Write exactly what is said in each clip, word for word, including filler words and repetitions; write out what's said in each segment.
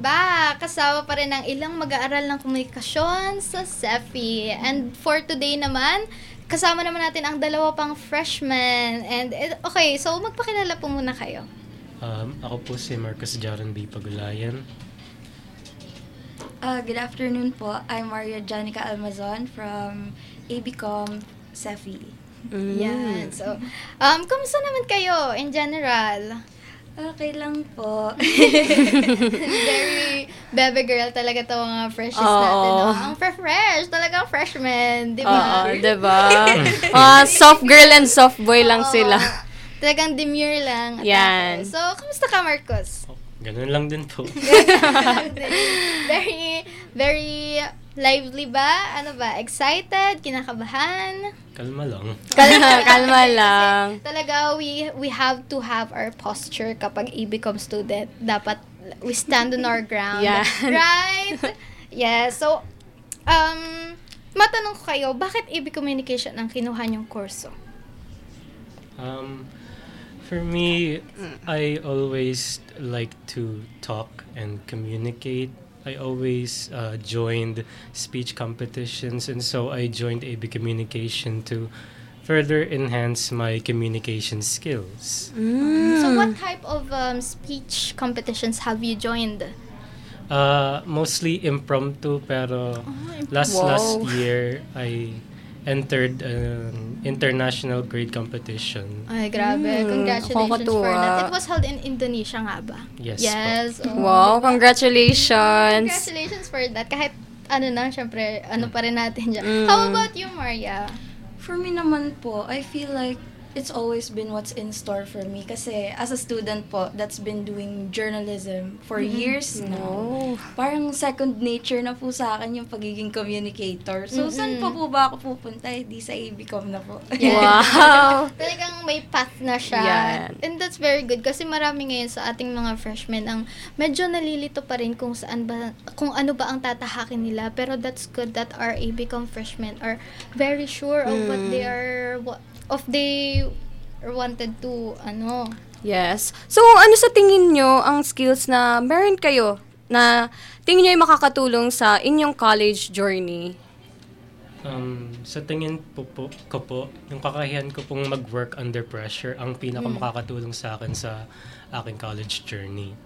back! Kasama pa rin ang ilang mag-aaral ng komunikasyon sa Cefi. And for today naman, kasama naman natin ang dalawa pang freshmen. And okay, so magpakilala po muna kayo. Um, ako po si Marcus Jaron B. Pagulayan. Uh, good afternoon po. I'm Maria Janica Almazon from A B C O M Cefi. Mm. Yan. So, um, kumusta naman kayo in general? Okay lang po. Very bebe girl talaga to mga freshies Oo. natin. No? Ang fresh, talagang freshman, di ba? Oo, di ba? uh, soft girl and soft boy lang Oo. sila. Talagang demure lang. Yan. So, kamusta ka, Marcos? Oh, ganun lang din po. very, very lively ba? Ano ba? Excited? Kinakabahan? Kalma lang. Kalma, kalma lang. Talaga, we we have to have our posture kapag A B C O M student. Dapat we stand on our ground. Yan. Right? Yeah. So, um, matanong ko kayo, bakit A B Communication ang kinuha niyong kurso? Um, for me, I always like to talk and communicate. I always uh, joined speech competitions, and so I joined A B Communication to further enhance my communication skills. Mm. So, what type of um, speech competitions have you joined? Uh, mostly impromptu, pero last Wow. last year I entered an international grade competition. Ay, grabe. Mm, Congratulations for nakakatuwa. that. It was held in Indonesia nga ba? Yes, Yes. oo. Wow, congratulations. Congratulations for that. Kahit ano na, syempre, ano pa rin natin dyan. Mm. How about you, Maria? For me naman po, I feel like it's always been what's in store for me. Kasi as a student po, that's been doing journalism for years now. Oh. Parang second nature na po sa akin yung pagiging communicator. So, saan pa po ba ako pupunta? Di sa A B C O M na po. Wow. Talagang may path na siya. Yan. And that's very good kasi marami ngayon sa ating mga freshmen ang medyo nalilito pa rin kung saan ba, kung ano ba ang tatahakin nila. Pero that's good that our A B C O M freshmen are very sure of what they are, what, of they wanted to, ano. Yes. So, ano sa tingin nyo ang skills na meron kayo na tingin nyo ay makakatulong sa inyong college journey? Um, sa tingin po, po ko po, yung kakayahan ko pong mag-work under pressure ang pinaka makakatulong sa akin sa aking college journey.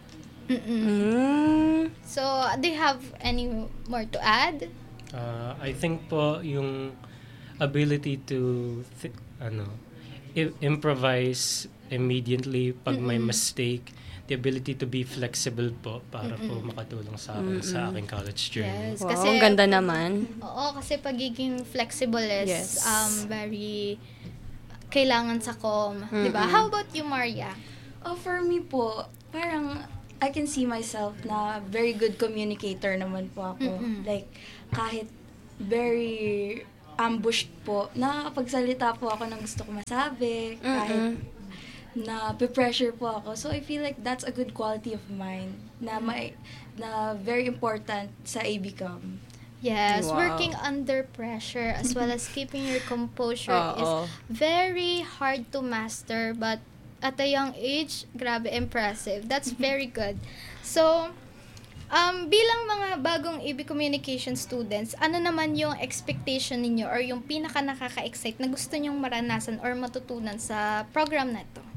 Mm. So, do you have any more to add? Uh, I think po yung ability to th- ano I- improvise immediately pag may mistake, the ability to be flexible po para po makatulong sa akin sa aking college journey. Yes. Wow, Kasi, ang ganda naman. Oo, kasi pagiging flexible is Yes. um, very kailangan sa com. Diba? How about you, Maria? Oh, for me po, parang I can see myself na very good communicator naman po ako. Mm-mm. Like, kahit very ambushed po, nakakapagsalita po ako ng gusto ko masabi, kahit na pe-pressure po ako. So, I feel like that's a good quality of mine na may, na very important sa A B C O M. Yes, Wow. working under pressure as well as keeping your composure is Oo. very hard to master, but at a young age, grabe, impressive. That's very good. So, um, bilang mga bagong A B Communication students, ano naman yung expectation ninyo or yung pinaka nakaka-excite na gusto nyong maranasan or matutunan sa program na to?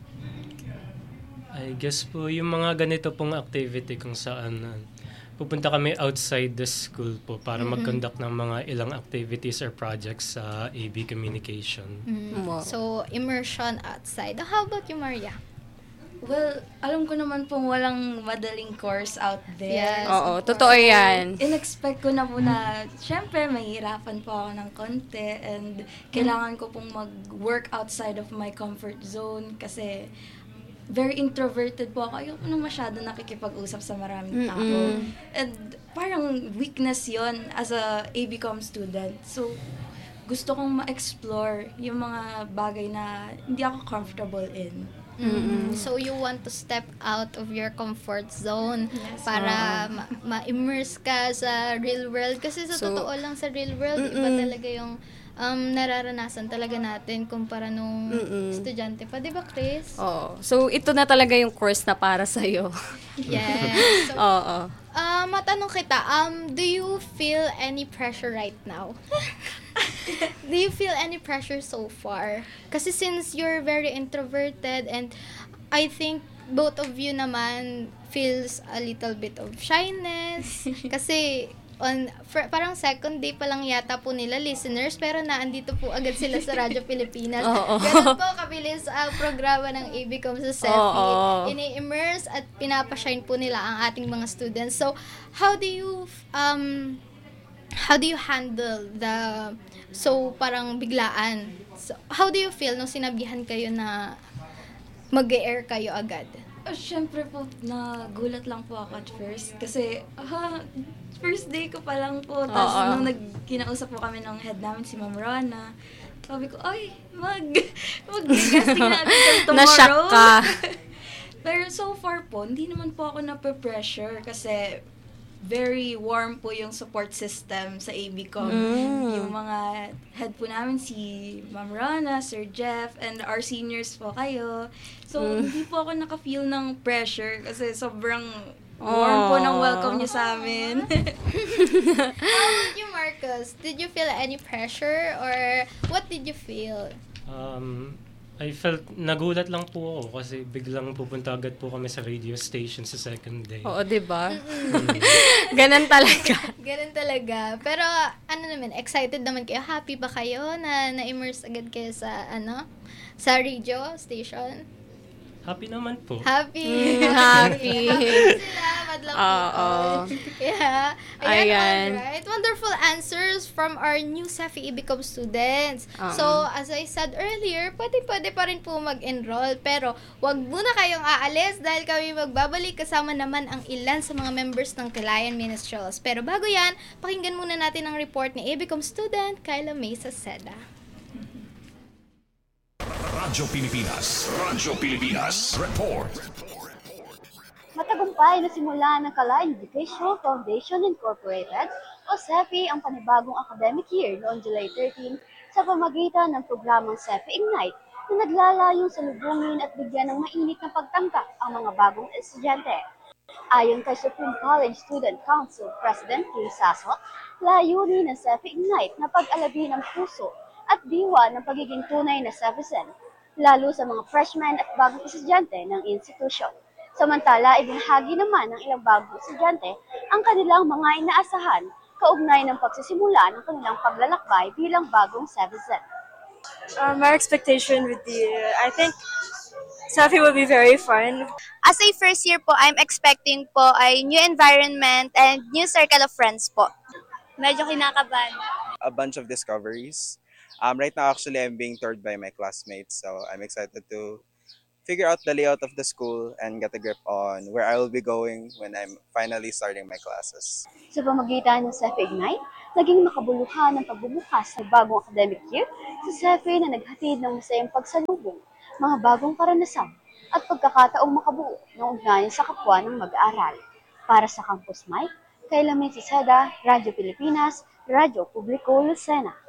I guess po yung mga ganito pong activity kung saan uh, pupunta kami outside the school po para mag-conduct ng mga ilang activities or projects sa A B Communication. Mm. Wow. So, immersion outside. How about you, Maria? Well, alam ko naman pong walang madaling course out there. Yes. Oo, totoo yan. In-expect ko na po na, syempre, mahirapan po ako ng konti and kailangan ko pong mag-work outside of my comfort zone kasi very introverted po ako. Ayoko nang masyado nakikipag-usap sa maraming tao. Mm-mm. And parang weakness yon as a A B C O M student. So, gusto kong ma-explore yung mga bagay na hindi ako comfortable in. Mm. So, you want to step out of your comfort zone Yes. para ma- ma-immerse ka sa real world. Kasi sa So, totoo lang sa real world, iba mm-mm. talaga yung um, nararanasan talaga natin kumpara nung Mm-mm. estudyante pa. Di ba, Chris? Oo. So, ito na talaga yung course na para sa'yo. Yes. So, Oo. ah, matanong kita, um, do you feel any pressure right now? Do you feel any pressure so far? Kasi since you're very introverted and I think both of you naman feels a little bit of shyness. Kasi on fr- parang second day pa lang yata po nila listeners pero naandito po agad sila sa Radyo Pilipinas. Oo. Ganun po kabilis ang programa ng A B C O M sa SEFI. Oo. Ini-immerse at pinapashine po nila ang ating mga students. So, how do you um how do you handle the so parang biglaan? So, how do you feel nung sinabihan kayo na mag-air kayo agad? Oh, syempre po, nagulat lang po ako at first. Kasi, ah, first day ko pa lang po. Tapos, Oo. nung nagkinausap po kami ng head namin, si Ma'am Rana, sabi ko, ay, mag, mag-casting na agad kami tomorrow. Na-shock ka. Pero so far po, hindi naman po ako nape-pressure kasi very warm po yung support system sa A B C O M. Mm. Yung mga head po namin, si Ma'am Rana, Sir Jeff, and our seniors po kayo. So, Mm. hindi po ako naka-feel ng pressure kasi sobrang warm po ng welcome niyo sa amin. How about you, Marcus? Did you feel any pressure or what did you feel? Um, I felt, nagulat lang po ako kasi biglang pupunta agad po kami sa radio station sa second day. Oo, di ba? Ganon talaga. Ganun talaga. Pero ano naman, excited naman kayo? Happy ba kayo na na-immerse agad kayo sa ano? Sa radio station? Happy naman po. Happy. Mm, happy. Happy sila. Madlang Oo. people. Yeah. Ayan, Ayan. alright. Wonderful answers from our new SEFI A B C O M students. Oo. So, as I said earlier, pwede-pwede pa rin po mag-enroll. Pero, wag muna kayong aalis dahil kami magbabalik kasama naman ang ilan sa mga members ng Kilayan Ministerials. Pero bago yan, pakinggan muna natin ang report ni A B C O M student Kyla May Seda. Radyo Pilipinas. Radyo Pilipinas. Report. Matagumpay na simula ng Kilayan Educational Foundation Incorporated o SEFI ang panibagong academic year noong July thirteenth sa pamagitan ng programang SEFI Ignite na naglalayong salubungin at bigyan ng mainit na pagtanggap ang mga bagong estudyante. Ayon kay Supreme College Student Council President Kay Sasso, layunin ng SEFI Ignite na pag-alabi ng puso at diwa ng pagiging tunay na citizen, lalo sa mga freshmen at bagong estudyante ng institusyon. Samantala, ibinahagi naman ng ilang bagong estudyante ang kanilang mga inaasahan kaugnay ng pagsisimula ng kanilang paglalakbay bilang bagong citizen. Um, our expectation would be, uh, I think, SEFI will be very fun. As a first year po, I'm expecting po ay new environment and new circle of friends po. Medyo kinakabahan. A bunch of discoveries. Um, right now, actually, I'm being toured by my classmates, so I'm excited to figure out the layout of the school and get a grip on where I will be going when I'm finally starting my classes. Sa pamagitan ng SEFI Ignite, naging makabuluhan ng pagbubukas sa bagong academic year sa SEFI na naghatid ng masayang pagsalubong, mga bagong karanasan at pagkakataong makabuo ng ugnayan sa kapwa ng mag-aaral. Para sa Campus Mike, Kyla May Seda, Radyo Pilipinas, Radyo Publiko Lucena.